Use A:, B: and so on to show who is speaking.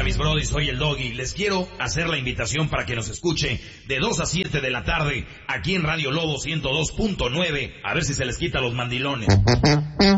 A: mis brodis? Soy el Doggy. Les quiero hacer la invitación para que nos escuche de 2 a 7 de la tarde aquí en Radio Lobo 102.9. A ver si se les quita los mandilones.